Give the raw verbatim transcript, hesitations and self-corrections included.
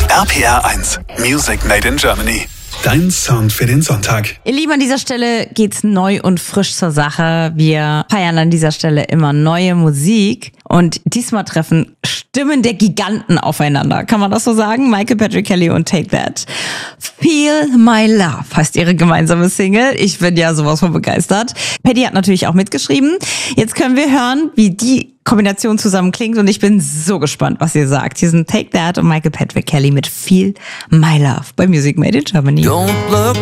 R P R eins, Music Made in Germany. Dein Sound für den Sonntag. Ihr Lieben, an dieser Stelle geht's neu und frisch zur Sache. Wir feiern an dieser Stelle immer neue Musik. Und diesmal treffen Stimmen der Giganten aufeinander. Kann man das so sagen? Michael Patrick Kelly und Take That. Feel My Love heißt ihre gemeinsame Single. Ich bin ja sowas von begeistert. Paddy hat natürlich auch mitgeschrieben. Jetzt können wir hören, wie die Kombination zusammen klingt. Und ich bin so gespannt, was ihr sagt. Hier sind Take That und Michael Patrick Kelly mit Feel My Love bei Music Made in Germany. Don't look